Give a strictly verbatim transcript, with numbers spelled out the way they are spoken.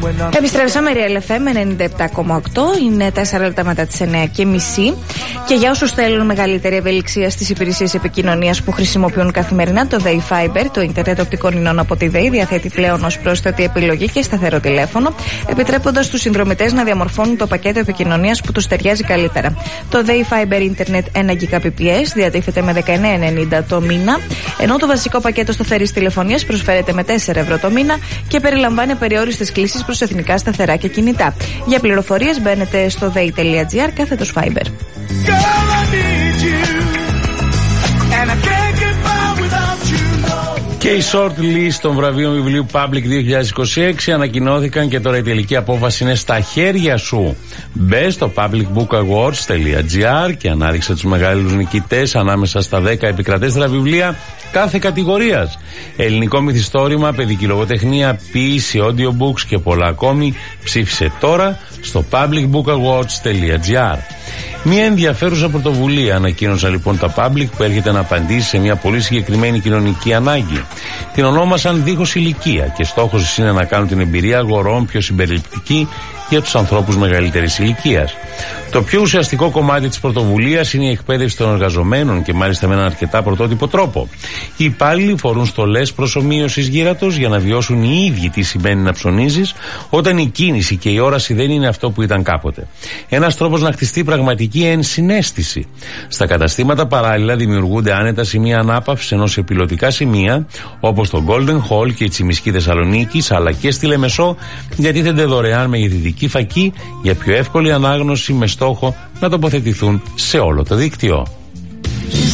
Επιστρέψαμε Real εφ εμ ενενήντα επτά κόμμα οκτώ. Είναι τέσσερα λεπτά μετά τις εννιά και μισή. Και για όσους θέλουν μεγαλύτερη ευελιξία στις υπηρεσίες επικοινωνίας που χρησιμοποιούν καθημερινά, το ΔΕΗ Fiber, το Ιντερνετ οπτικών ινών από τη ΔΕΗ, διαθέτει πλέον ως πρόσθετη επιλογή και σταθερό τηλέφωνο, επιτρέποντας στους συνδρομητές να διαμορφώνουν το πακέτο επικοινωνίας που τους ταιριάζει καλύτερα. Το ΔΕΗ Fiber Internet ένα Gbps διατίθεται με δεκαεννέα ενενήντα το μήνα, ενώ το βασικό πακέτο σταθερής τηλεφωνίας προσφέρεται με τέσσερα ευρώ το μήνα και περιλαμβάνει απεριόριστες κλήσεις προς εθνικά σταθερά και κινητά. Για πληροφορίες μπαίνετε στο dei.gr κάθετος Fiber. Και οι short list των βραβείων βιβλίου Public δύο χιλιάδες είκοσι έξι ανακοινώθηκαν και τώρα η τελική απόφαση είναι στα χέρια σου. Μπε στο public book awards τελεία gr και ανάδειξε τους μεγάλους νικητές ανάμεσα στα δέκα επικρατέστερα βιβλία κάθε κατηγορίας. Ελληνικό μυθιστόρημα, παιδική λογοτεχνία, ποίηση, audiobooks και πολλά ακόμη. Ψήφισε τώρα στο public book awards τελεία gr. Μια ενδιαφέρουσα πρωτοβουλία ανακοίνωσαν λοιπόν τα Public που έρχεται να απαντήσει σε μια πολύ συγκεκριμένη κοινωνική ανάγκη. Την ονόμασαν Δίχως Ηλικία και στόχος της είναι να κάνουν την εμπειρία αγορών πιο συμπεριληπτική για τους ανθρώπους μεγαλύτερης ηλικίας. Το πιο ουσιαστικό κομμάτι της πρωτοβουλίας είναι η εκπαίδευση των εργαζομένων και μάλιστα με έναν αρκετά πρωτότυπο τρόπο. Οι υπάλληλοι φορούν στολές προσομοίωσης γύρατος για να βιώσουν οι ίδιοι τι σημαίνει να ψωνίζεις όταν η κίνηση και η όραση δεν είναι αυτό που ήταν κάποτε. Ένας τρόπος να χτιστεί πραγματική ενσυναίσθηση. Στα καταστήματα παράλληλα δημιουργούνται άνετα σημεία ανάπαυσης, ενώ σε πιλωτικά σημεία όπως το Golden Hall και η Τσιμισκή Θεσσαλονίκης αλλά και στη Λεμεσό διατίθενται δωρεάν μεγεθυντική φακή για πιο εύκολη ανάγνωση με στόχο να τοποθετηθούν σε όλο το δίκτυο.